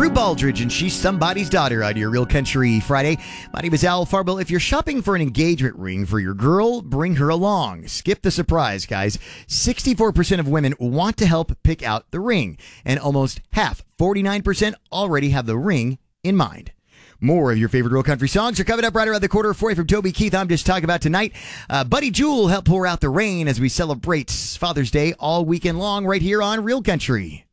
Drew Baldridge, and she's somebody's daughter on your Real Country Friday. My name is Al Farble. If you're shopping for an engagement ring for your girl, bring her along. Skip the surprise, guys. 64% of women want to help pick out the ring, and almost half, 49%, already have the ring in mind. More of your favorite Real Country songs are coming up right around the corner for you from Toby Keith. I'm just talking about tonight. Buddy Jewel will help pour out the rain as we celebrate Father's Day all weekend long right here on Real Country.